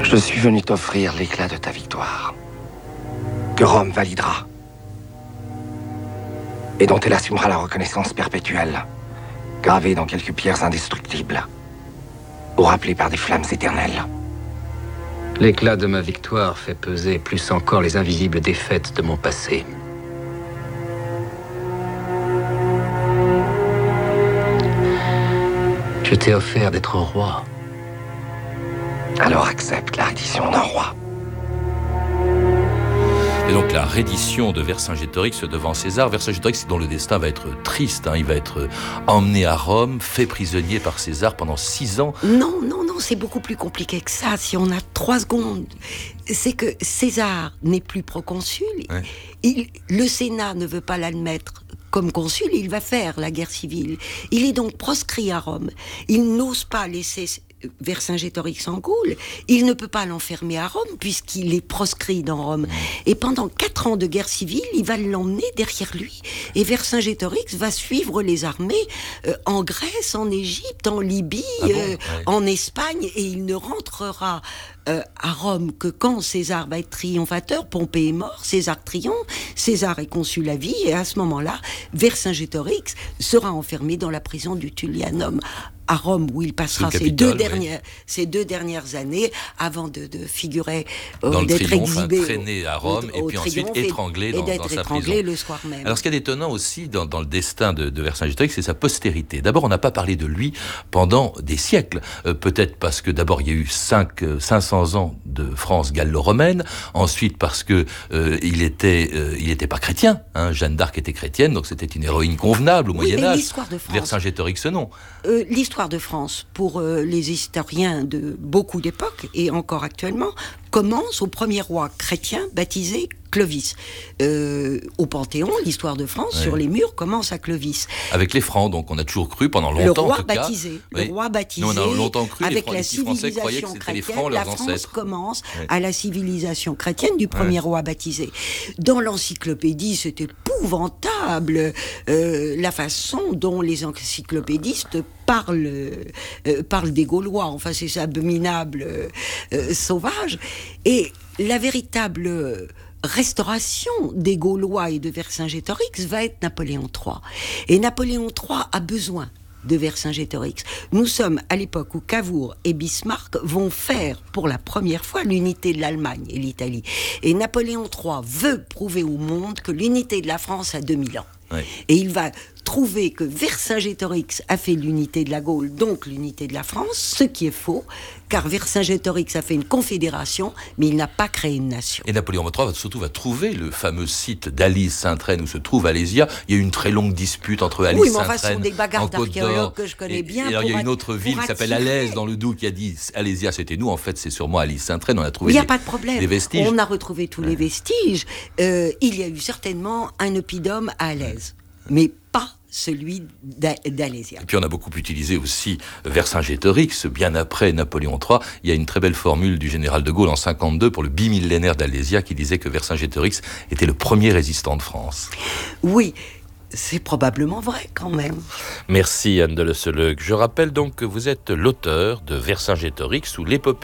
Je suis venu t'offrir l'éclat de ta victoire, que Rome validera, et dont elle assumera la reconnaissance perpétuelle, gravée dans quelques pierres indestructibles, ou rappelée par des flammes éternelles. L'éclat de ma victoire fait peser plus encore les invisibles défaites de mon passé. Je t'ai offert d'être roi. Alors accepte la reddition d'un roi. Et donc la reddition de Vercingétorix devant César, Vercingétorix dont le destin va être triste, il va être emmené à Rome, fait prisonnier par César pendant 6 ans. Non, c'est beaucoup plus compliqué que ça, si on a 3 secondes. C'est que César n'est plus proconsul, le Sénat ne veut pas l'admettre comme consul, il va faire la guerre civile. Il est donc proscrit à Rome. Il n'ose pas laisser Vercingétorix en Gaule, il ne peut pas l'enfermer à Rome puisqu'il est proscrit dans Rome. Et pendant 4 ans de guerre civile, il va l'emmener derrière lui. Et Vercingétorix va suivre les armées en Grèce, en Égypte, en Libye, en Espagne, et il ne rentrera à Rome que quand César va être triomphateur. Pompée est mort, César triomphe, César est consul à vie, et à ce moment-là, Vercingétorix sera enfermé dans la prison du Tullianum à Rome, où il passera ces deux dernières années avant de figurer dans le d'être triomphe, exhibé traîné à Rome et puis ensuite étranglé dans sa prison. Le soir même. Alors ce qui est étonnant aussi dans le destin de Vercingétorix, c'est sa postérité. D'abord, on n'a pas parlé de lui pendant des siècles. Peut-être parce que d'abord il y a eu 500 ans de France gallo-romaine. Ensuite parce que il était pas chrétien. Jeanne d'Arc était chrétienne, donc c'était une héroïne convenable au Moyen Âge. Vercingétorix, non. L'histoire de France, pour les historiens de beaucoup d'époques, et encore actuellement, commence au premier roi chrétien baptisé Clovis. Au Panthéon, l'histoire de France, sur les murs, commence à Clovis. Avec les Francs, donc on a toujours cru, pendant longtemps le en tout baptisé, cas. Le roi baptisé, nous, on a longtemps cru, avec la Français croyaient que c'était les Francs, leurs ancêtres. La France commence à la civilisation chrétienne du premier roi baptisé. Dans l'encyclopédie, c'est épouvantable la façon dont les encyclopédistes parlent des Gaulois. Enfin, c'est abominable, sauvage. Et la véritable restauration des Gaulois et de Vercingétorix va être Napoléon III. Et Napoléon III a besoin de Vercingétorix. Nous sommes à l'époque où Cavour et Bismarck vont faire pour la première fois l'unité de l'Allemagne et l'Italie. Et Napoléon III veut prouver au monde que l'unité de la France a 2000 ans. Et il va trouver que Vercingétorix a fait l'unité de la Gaule, donc l'unité de la France, ce qui est faux, car Vercingétorix a fait une confédération, mais il n'a pas créé une nation. Et Napoléon III surtout va trouver le fameux site d'Alise-Sainte-Reine où se trouve Alésia. Il y a eu une très longue dispute entre Alise-Sainte-Reine, ce sont des bagarres d'archéologues que je connais bien. Et alors il y a une autre ville qui s'appelle Alès dans le Doubs qui a dit Alésia c'était nous, en fait c'est sûrement Alise-Sainte-Reine. On a trouvé des vestiges. On a retrouvé tous les vestiges. Il y a eu certainement un oppidum à Alès, mais pas celui d'Alésia. Et puis on a beaucoup utilisé aussi Vercingétorix, bien après Napoléon III. Il y a une très belle formule du général de Gaulle en 52 pour le bimillénaire d'Alésia qui disait que Vercingétorix était le premier résistant de France. Oui, c'est probablement vrai quand même. Merci Anne de Le Seleuc. Je rappelle donc que vous êtes l'auteur de Vercingétorix ou l'épopée